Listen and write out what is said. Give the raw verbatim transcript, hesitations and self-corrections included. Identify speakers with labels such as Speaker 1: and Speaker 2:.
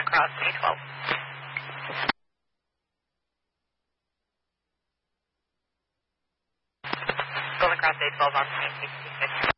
Speaker 1: across A twelve. Golden Cross A twelve on point six two six.